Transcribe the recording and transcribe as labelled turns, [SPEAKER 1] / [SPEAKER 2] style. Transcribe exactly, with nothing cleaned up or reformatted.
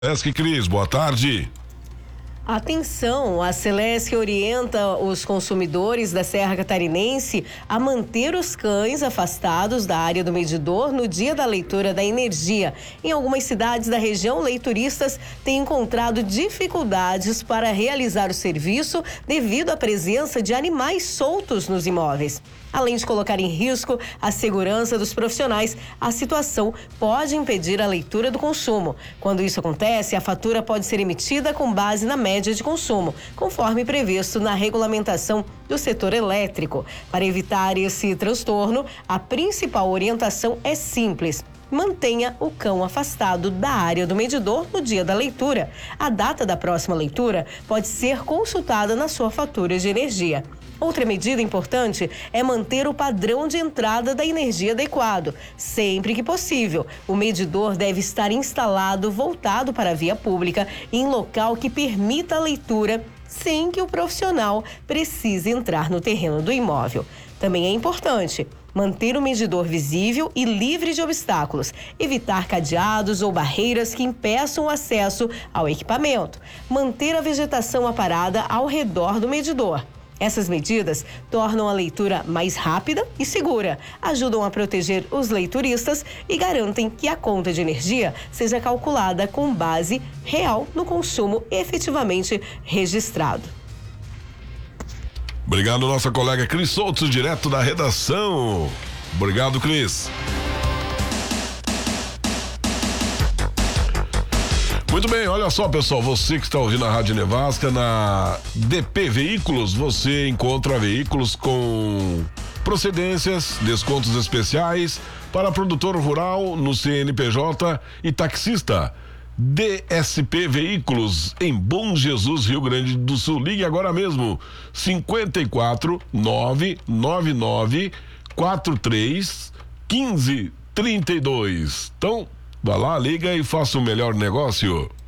[SPEAKER 1] Celesc Cris, boa tarde.
[SPEAKER 2] Atenção, a Celesc orienta os consumidores da Serra Catarinense a manter os cães afastados da área do medidor no dia da leitura da energia. Em algumas cidades da região, leituristas têm encontrado dificuldades para realizar o serviço devido à presença de animais soltos nos imóveis. Além de colocar em risco a segurança dos profissionais, a situação pode impedir a leitura do consumo. Quando isso acontece, a fatura pode ser emitida com base na média de consumo, conforme previsto na regulamentação do setor elétrico. Para evitar esse transtorno, a principal orientação é simples: mantenha o cão afastado da área do medidor no dia da leitura. A data da próxima leitura pode ser consultada na sua fatura de energia. Outra medida importante é manter o padrão de entrada da energia adequado. Sempre que possível, o medidor deve estar instalado voltado para a via pública em local que permita a leitura, sem que o profissional precise entrar no terreno do imóvel. Também é importante manter o medidor visível e livre de obstáculos, evitar cadeados ou barreiras que impeçam o acesso ao equipamento, manter a vegetação aparada ao redor do medidor. Essas medidas tornam a leitura mais rápida e segura, ajudam a proteger os leituristas e garantem que a conta de energia seja calculada com base real no consumo efetivamente registrado.
[SPEAKER 1] Obrigado, nossa colega Cris Souto, direto da redação. Obrigado, Cris. Muito bem, olha só, pessoal, você que está ouvindo a Rádio Nevasca, na D P Veículos, você encontra veículos com procedências, descontos especiais para produtor rural no C N P J e taxista. D S P Veículos, em Bom Jesus, Rio Grande do Sul. Ligue agora mesmo, cinquenta e quatro, nove nove nove, quatro três, quinze, trinta e dois. Então, vá lá, liga e faça o melhor negócio.